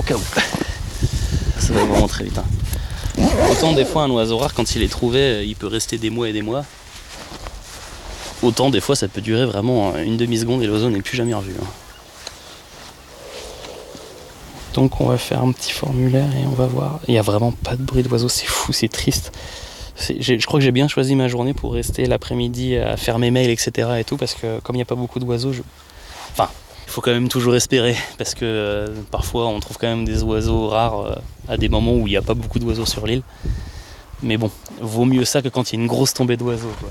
cas où. Ça va vraiment très vite. Autant des fois un oiseau rare, quand il est trouvé, il peut rester des mois et des mois. Autant des fois ça peut durer vraiment une demi-seconde et l'oiseau n'est plus jamais revu. Donc on va faire un petit formulaire et on va voir. Il n'y a vraiment pas de bruit d'oiseau, c'est fou, c'est triste. Je crois que j'ai bien choisi ma journée pour rester l'après-midi à faire mes mails, etc. et tout, parce que comme il n'y a pas beaucoup d'oiseaux, enfin, il faut quand même toujours espérer, parce que parfois on trouve quand même des oiseaux rares à des moments où il n'y a pas beaucoup d'oiseaux sur l'île. Mais bon, vaut mieux ça que quand il y a une grosse tombée d'oiseaux, quoi.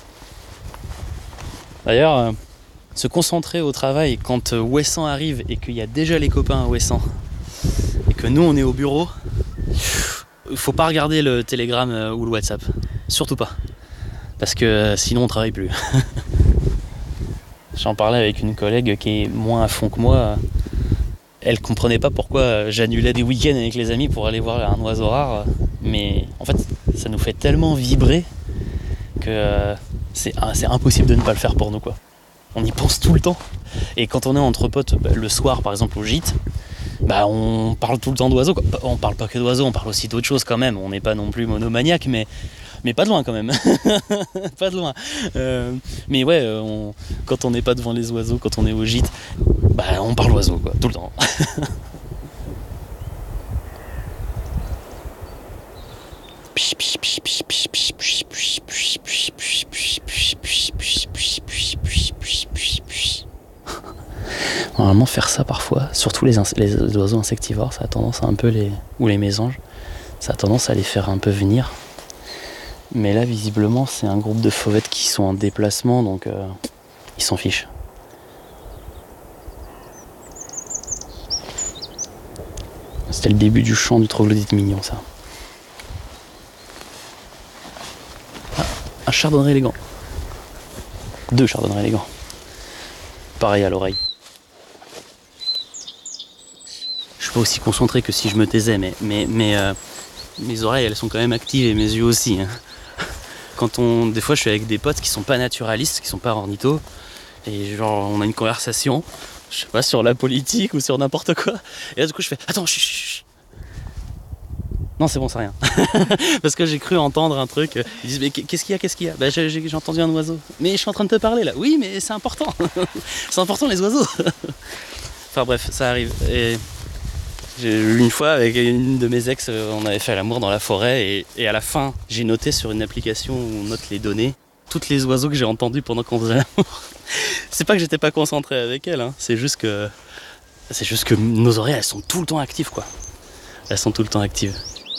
D'ailleurs, se concentrer au travail quand Ouessant arrive et qu'il y a déjà les copains à Ouessant, et que nous on est au bureau, faut pas regarder le Telegram ou le WhatsApp, surtout pas, parce que sinon on travaille plus. J'en parlais avec une collègue qui est moins à fond que moi. Elle comprenait pas pourquoi j'annulais des week-ends avec les amis pour aller voir un oiseau rare, mais en fait ça nous fait tellement vibrer que c'est impossible de ne pas le faire pour nous, quoi. On y pense tout le temps. Et quand on est entre potes, le soir par exemple au gîte, on parle tout le temps d'oiseaux, quoi. On parle pas que d'oiseaux, on parle aussi d'autres choses quand même. On n'est pas non plus monomaniaque, mais pas de loin quand même. Pas de loin. Mais ouais, quand on n'est pas devant les oiseaux, quand on est au gîte, on parle oiseaux, quoi, tout le temps. Normalement faire ça parfois, surtout les oiseaux insectivores, ça a tendance à un peu ou les mésanges, ça a tendance à les faire un peu venir. Mais là visiblement c'est un groupe de fauvettes qui sont en déplacement, donc ils s'en fichent. C'était le début du chant du troglodyte mignon, ça. Un chardonneret élégant. 2 chardonnerets élégants. Pareil à l'oreille. Je suis pas aussi concentré que si je me taisais, mais mes oreilles elles sont quand même actives et mes yeux aussi. Des fois je suis avec des potes qui sont pas naturalistes, qui sont pas ornithos, et genre on a une conversation, je sais pas, sur la politique ou sur n'importe quoi, et là du coup je fais attends, chut. Non c'est bon, c'est rien. Parce que j'ai cru entendre un truc, ils disent mais qu'est-ce qu'il y a j'ai entendu un oiseau. Mais je suis en train de te parler là. Oui mais c'est important. C'est important les oiseaux. Enfin bref, ça arrive. Et j'ai eu une fois avec une de mes ex, on avait fait l'amour dans la forêt et à la fin j'ai noté sur une application où on note les données toutes les oiseaux que j'ai entendus pendant qu'on faisait l'amour. C'est pas que j'étais pas concentré avec elle, c'est juste que nos oreilles elles sont tout le temps actives, quoi. Elles sont tout le temps actives.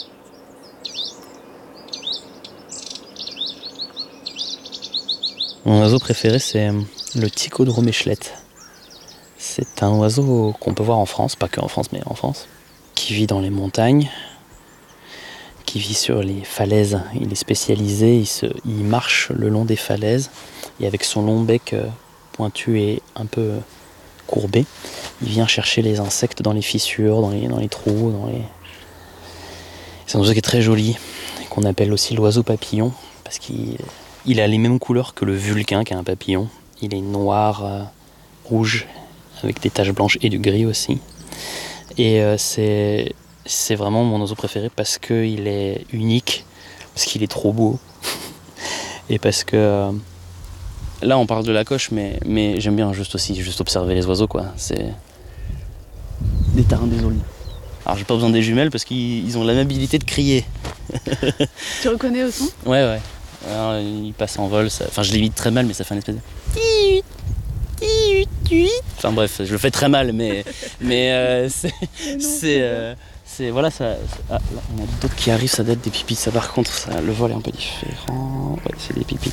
Mon oiseau préféré c'est le Ticodromechelette. C'est un oiseau qu'on peut voir en France, pas que en France, mais en France, qui vit dans les montagnes, qui vit sur les falaises. Il est spécialisé, il marche le long des falaises, et avec son long bec pointu et un peu courbé, il vient chercher les insectes dans les fissures, dans les trous, C'est un oiseau qui est très joli, qu'on appelle aussi l'oiseau papillon, parce qu'il a les mêmes couleurs que le vulcain, qui est un papillon. Il est noir, rouge, avec des taches blanches et du gris aussi. Et c'est vraiment mon oiseau préféré parce qu'il est unique, parce qu'il est trop beau, et parce que là on parle de la coche, mais j'aime bien juste observer les oiseaux, quoi. C'est des tarins désolis. Alors j'ai pas besoin des jumelles parce qu'ils ont l'amabilité de crier. Tu reconnais au son ? Ouais. Alors, ils passent en vol, enfin je l'imite très mal, mais ça fait un espèce de... Enfin bref, je le fais très mal, mais voilà, ça. Ah, là, on a d'autres qui arrivent, ça date des pipites. Ça, par contre, le vol est un peu différent. Ouais, c'est des pipites.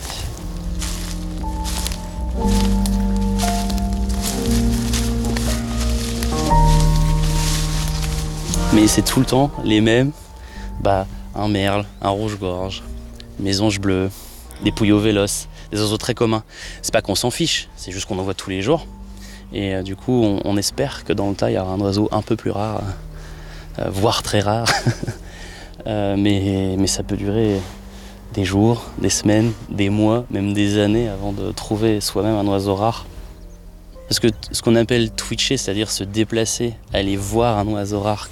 Mais c'est tout le temps les mêmes. Un merle, un rouge-gorge, mésange bleu, des pouillots véloces, des oiseaux très communs. C'est pas qu'on s'en fiche, c'est juste qu'on en voit tous les jours. Et du coup, on espère que dans le tas, il y aura un oiseau un peu plus rare, voire très rare. Mais ça peut durer des jours, des semaines, des mois, même des années avant de trouver soi-même un oiseau rare. Parce que ce qu'on appelle twitcher, c'est-à-dire se déplacer, aller voir un oiseau rare